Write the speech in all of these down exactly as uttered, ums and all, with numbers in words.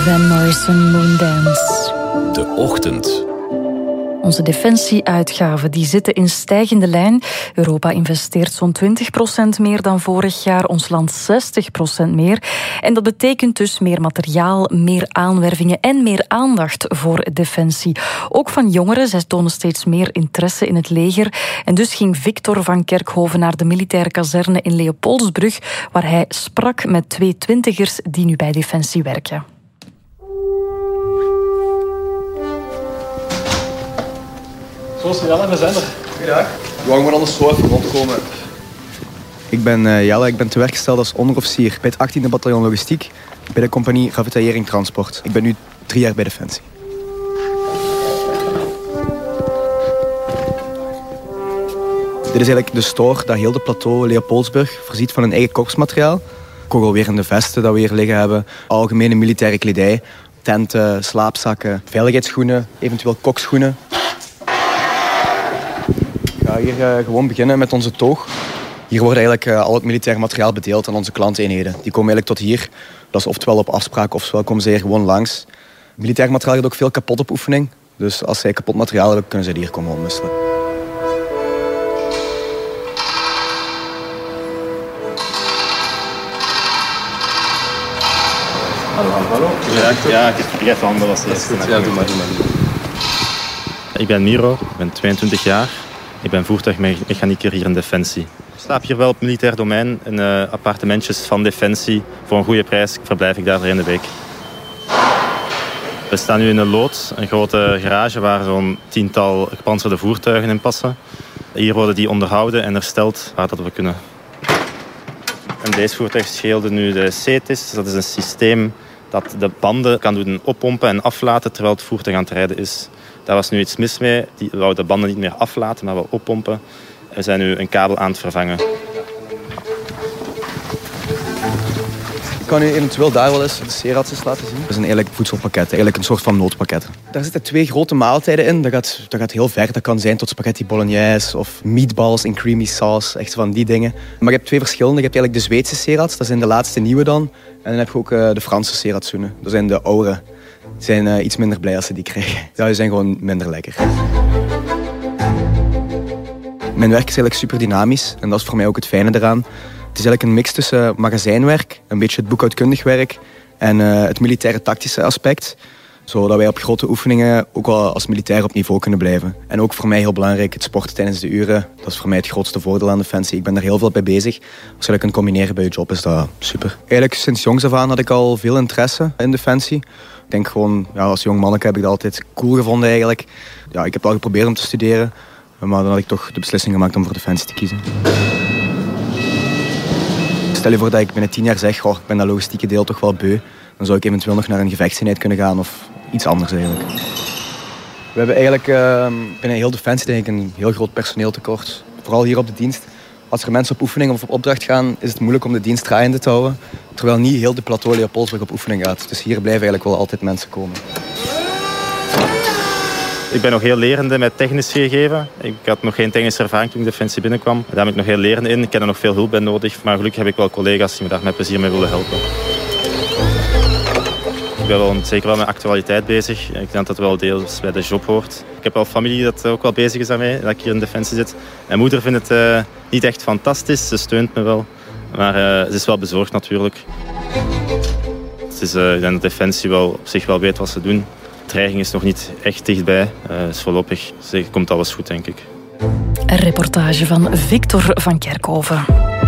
Van Morrison, Moondance. De Ochtend. Onze defensieuitgaven die zitten in stijgende lijn. Europa investeert zo'n twintig procent meer dan vorig jaar, ons land zestig procent meer. En dat betekent dus meer materiaal, meer aanwervingen en meer aandacht voor defensie. Ook van jongeren, zij tonen steeds meer interesse in het leger. En dus ging Victor van Kerkhoven naar de militaire kazerne in Leopoldsbrug, waar hij sprak met twee twintigers die nu bij Defensie werken. Zo snel en we zijn er. Goeiedag. Wou maar anders zo even rondkomen. Ik ben uh, Jelle, ik ben te werk gesteld als onderofficier bij het achttiende bataljon logistiek bij de compagnie ravitaillering transport. Ik ben nu drie jaar bij Defensie. Dit is eigenlijk de store dat heel de plateau Leopoldsburg voorziet van een eigen korpsmateriaal. Kogelwerende vesten dat we hier liggen hebben, algemene militaire kledij, tenten, slaapzakken, veiligheidsschoenen, eventueel kokschoenen. Ik ga hier uh, gewoon beginnen met onze toog. Hier wordt eigenlijk uh, al het militair materiaal bedeeld aan onze klanteenheden. Die komen eigenlijk tot hier. Dat is oftewel op afspraak, ofwel komen ze hier gewoon langs. Militair materiaal gaat ook veel kapot op oefening. Dus als zij kapot materiaal hebben, kunnen ze hier komen omwisselen. Hallo, hallo. Ja, ja, ik heb handen als eerste. Ja, doe maar, doe maar. Ik ben Miro, ik ben tweeëntwintig jaar. Ik ben voertuigmechanieker hier in Defensie. Ik slaap hier wel op militair domein in uh, appartementjes van Defensie. Voor een goede prijs verblijf ik daar de hele week. We staan nu in een loods, een grote garage waar zo'n tiental gepantserde voertuigen in passen. Hier worden die onderhouden en hersteld waar dat we kunnen. En deze voertuig scheelde nu de CETIS. Dat is een systeem dat de banden kan doen oppompen en aflaten terwijl het voertuig aan het rijden is. Daar was nu iets mis mee. Die wou de banden niet meer aflaten, maar wel oppompen. We zijn nu een kabel aan het vervangen. Ik kan u eventueel daar wel eens de C-ratsjes laten zien. Dat is een eigenlijk voedselpakket, eigenlijk een soort van noodpakket. Daar zitten twee grote maaltijden in. Dat gaat, dat gaat heel ver. Dat kan zijn tot spaghetti bolognese of meatballs in creamy sauce. Echt van die dingen. Maar je hebt twee verschillende. Je hebt eigenlijk de Zweedse C-rats. Dat zijn de laatste nieuwe dan. En dan heb je ook uh, de Franse C-ratsoenen. Dat zijn de oude. Die zijn uh, iets minder blij als ze die krijgen. Ja, die zijn gewoon minder lekker. Mijn werk is eigenlijk super dynamisch. En dat is voor mij ook het fijne eraan. Het is eigenlijk een mix tussen magazijnwerk, een beetje het boekhoudkundig werk en uh, het militaire tactische aspect. Zodat wij op grote oefeningen ook wel als militair op niveau kunnen blijven. En ook voor mij heel belangrijk, het sporten tijdens de uren. Dat is voor mij het grootste voordeel aan Defensie. Ik ben daar heel veel bij bezig. Als je dat kunt combineren bij je job, is dat super. Eigenlijk sinds jongs af aan had ik al veel interesse in Defensie. Ik denk gewoon, ja, als jong manneke heb ik dat altijd cool gevonden eigenlijk. Ja, ik heb al geprobeerd om te studeren. Maar dan had ik toch de beslissing gemaakt om voor Defensie te kiezen. Stel je voor dat ik binnen tien jaar zeg, oh, ik ben dat logistieke deel toch wel beu. Dan zou ik eventueel nog naar een gevechtseenheid kunnen gaan of iets anders eigenlijk. We hebben eigenlijk uh, binnen heel Defensie denk ik een heel groot personeeltekort. Vooral hier op de dienst. Als er mensen op oefening of op opdracht gaan, is het moeilijk om de dienst draaiende te houden. Terwijl niet heel de plateau Leopoldsburg op oefening gaat. Dus hier blijven eigenlijk wel altijd mensen komen. Ik ben nog heel lerende met technisch gegeven. Ik had nog geen technische ervaring toen ik Defensie binnenkwam. Daar ben ik nog heel lerende in. Ik heb er nog veel hulp bij nodig. Maar gelukkig heb ik wel collega's die me daar met plezier mee willen helpen. Ik ben wel zeker wel met actualiteit bezig. Ik denk dat dat wel deels bij de job hoort. Ik heb wel familie dat ook wel bezig is daarmee, dat ik hier in Defensie zit. Mijn moeder vindt het uh, niet echt fantastisch. Ze steunt me wel. Maar uh, ze is wel bezorgd natuurlijk. Het is, uh, ik denk dat Defensie wel op zich wel weet wat ze doen. De dreiging is nog niet echt dichtbij. Uh, dus voorlopig dus komt alles goed, denk ik. Een reportage van Victor van Kerkhoven.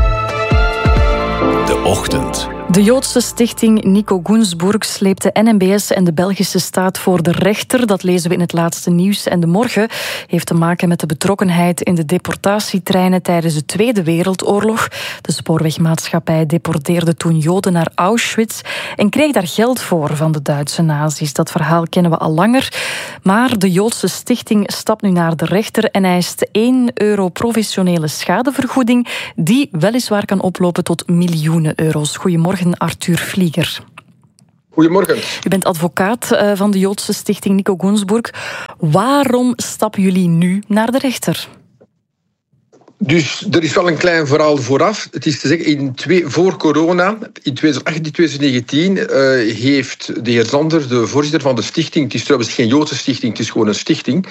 De Ochtend. De Joodse stichting Nico Gunsburg sleept de N M B S en de Belgische staat voor de rechter. Dat lezen we in het laatste nieuws. En de morgen heeft te maken met de betrokkenheid in de deportatietreinen tijdens de Tweede Wereldoorlog. De spoorwegmaatschappij deporteerde toen Joden naar Auschwitz en kreeg daar geld voor van de Duitse nazi's. Dat verhaal kennen we al langer. Maar de Joodse stichting stapt nu naar de rechter en eist één euro professionele schadevergoeding die weliswaar kan oplopen tot miljoenen euro's. Goedemorgen. Arthur Vlieger. Goedemorgen. U bent advocaat van de Joodse stichting Nico Gunsburg. Waarom stappen jullie nu naar de rechter? Dus er is wel een klein verhaal vooraf. Het is te zeggen, in twee, voor corona, in twintig achttien, twintig negentien, uh, heeft de heer Zander, de voorzitter van de stichting, het is trouwens geen Joodse stichting, het is gewoon een stichting,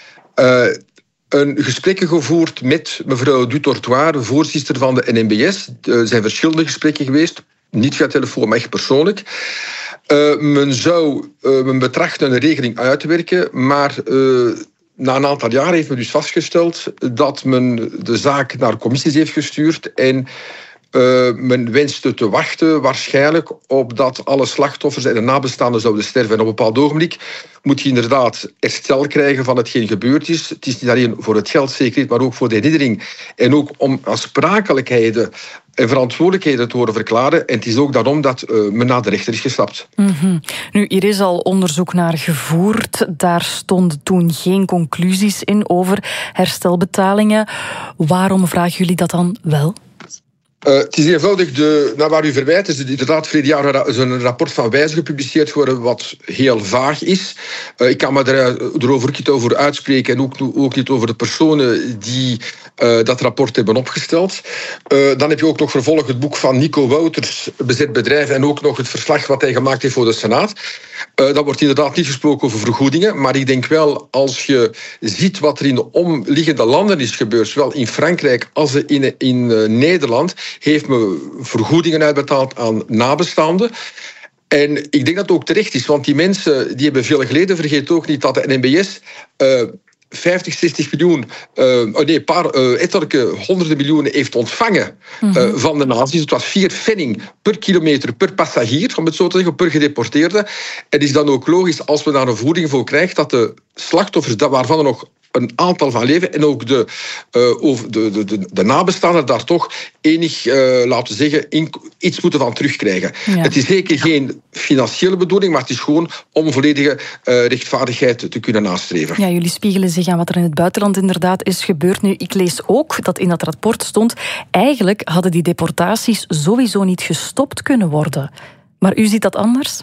uh, een gesprekken gevoerd met mevrouw Dutortoir, de voorzitter van de N M B S. Er zijn verschillende gesprekken geweest, niet via telefoon, maar echt persoonlijk. Uh, men zou, uh, men betracht een regeling uitwerken, maar uh, na een aantal jaar heeft men dus vastgesteld dat men de zaak naar commissies heeft gestuurd en uh, men wenste te wachten waarschijnlijk op dat alle slachtoffers en de nabestaanden zouden sterven. En op een bepaald ogenblik moet je inderdaad herstel krijgen van hetgeen gebeurd is. Het is niet alleen voor het geld zeker, maar ook voor de herinnering en ook om aansprakelijkheden en verantwoordelijkheden te horen verklaren. En het is ook daarom dat uh, men naar de rechter is gestapt. Mm-hmm. Nu, hier is al onderzoek naar gevoerd. Daar stonden toen geen conclusies in over herstelbetalingen. Waarom vragen jullie dat dan wel? Uh, het is eenvoudig, de, naar waar u verwijt, is inderdaad verleden jaar is een rapport van Wijzen gepubliceerd geworden wat heel vaag is. Uh, ik kan me er, erover niet over uitspreken en ook, ook niet over de personen die uh, dat rapport hebben opgesteld. Uh, dan heb je ook nog vervolg het boek van Nico Wouters, Bezet Bedrijf, en ook nog het verslag wat hij gemaakt heeft voor de Senaat. Uh, dan wordt inderdaad niet gesproken over vergoedingen, maar ik denk wel, als je ziet wat er in de omliggende landen is gebeurd, zowel in Frankrijk als in, in uh, Nederland, heeft me vergoedingen uitbetaald aan nabestaanden. En ik denk dat het ook terecht is, want die mensen die hebben veel geleden. Vergeet ook niet dat de N M B S uh, vijftig, zestig miljoen, uh, nee, paar uh, etterlijke honderden miljoenen heeft ontvangen uh, mm-hmm. van de nazi's. Het was vier pfennig per kilometer per passagier, om het zo te zeggen, per gedeporteerde. En het is dan ook logisch, als we daar een vergoeding voor krijgen, dat de slachtoffers, waarvan er nog een aantal van leven en ook de, uh, over de, de, de, de nabestaanden daar toch enig, uh, laten we zeggen, in, iets moeten van terugkrijgen. Ja. Het is zeker geen financiële bedoeling, maar het is gewoon om volledige uh, rechtvaardigheid te kunnen nastreven. Ja, jullie spiegelen zich aan wat er in het buitenland inderdaad is gebeurd. Nu, ik lees ook dat in dat rapport stond, eigenlijk hadden die deportaties sowieso niet gestopt kunnen worden. Maar u ziet dat anders?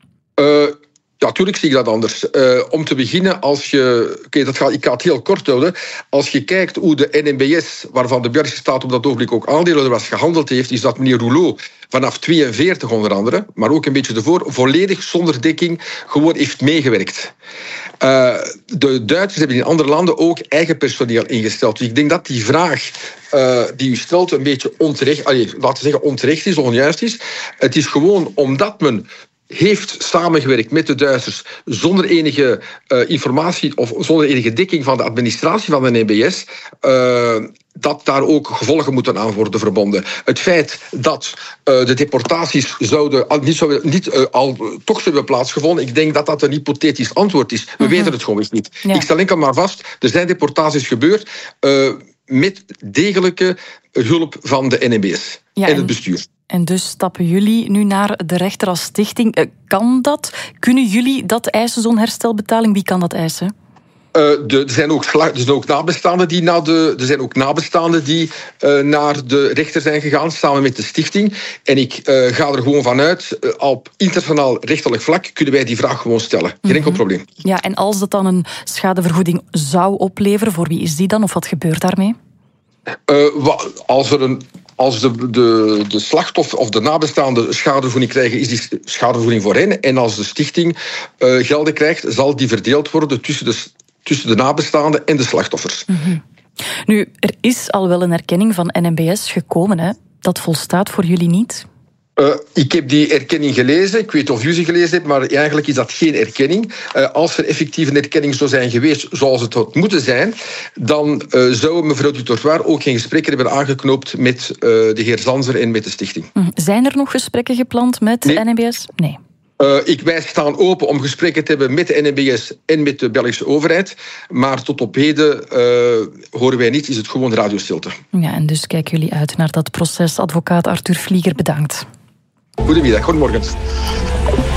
Uh, Ja, natuurlijk zie ik dat anders. Uh, om te beginnen, als je... Okay, dat gaat, ik ga het heel kort houden. Als je kijkt hoe de N M B S, waarvan de Belgische staat op dat ogenblik ook aandelen was, gehandeld heeft, is dat meneer Rouleau vanaf tweeënveertig onder andere, maar ook een beetje ervoor, volledig zonder dekking gewoon heeft meegewerkt. Uh, de Duitsers hebben in andere landen ook eigen personeel ingesteld. Dus ik denk dat die vraag uh, die u stelt een beetje onterecht, allee, laten we zeggen onterecht is, onjuist is. Het is gewoon omdat men heeft samengewerkt met de Duitsers zonder enige uh, informatie of zonder enige dekking van de administratie van de N B S, uh, dat daar ook gevolgen moeten aan worden verbonden. Het feit dat uh, de deportaties zouden, al, niet, zouden, niet uh, al toch zouden plaatsgevonden, ik denk dat dat een hypothetisch antwoord is. We mm-hmm. weten het gewoon niet. Ja. Ik stel enkel maar vast, er zijn deportaties gebeurd uh, met degelijke hulp van de N B S ja, en het bestuur. En dus stappen jullie nu naar de rechter als stichting. Kan dat? Kunnen jullie dat eisen, zo'n herstelbetaling? Wie kan dat eisen? Uh, de, er, zijn ook, er zijn ook nabestaanden die naar de, er zijn ook nabestaanden die uh, naar de rechter zijn gegaan, samen met de stichting. En ik uh, ga er gewoon vanuit, uh, op internationaal rechterlijk vlak kunnen wij die vraag gewoon stellen. Geen mm-hmm. enkel probleem. Ja, en als dat dan een schadevergoeding zou opleveren, voor wie is die dan? Of wat gebeurt daarmee? Uh, als er een... Als de, de, de slachtoffer of de nabestaanden schadevergoeding krijgen, is die schadevergoeding voor hen. En als de stichting uh, gelden krijgt, zal die verdeeld worden tussen de, tussen de nabestaanden en de slachtoffers. Mm-hmm. Nu, er is al wel een erkenning van N M B S gekomen, hè? Dat volstaat voor jullie niet? Uh, ik heb die erkenning gelezen. Ik weet of u ze gelezen hebt, maar eigenlijk is dat geen erkenning. Uh, als er effectief een erkenning zou zijn geweest zoals het had moeten zijn, dan uh, zou mevrouw Dutortoir ook geen gesprekken hebben aangeknoopt met uh, de heer Zanzer en met de stichting. Zijn er nog gesprekken gepland met nee. N M B S? Nee. Uh, ik, wij staan open om gesprekken te hebben met de N M B S en met de Belgische overheid. Maar tot op heden uh, horen wij niet, is het gewoon radiostilte. Ja, en dus kijken jullie uit naar dat proces. Advocaat Arthur Vlieger, bedankt. Goedemiddag, goedemorgen.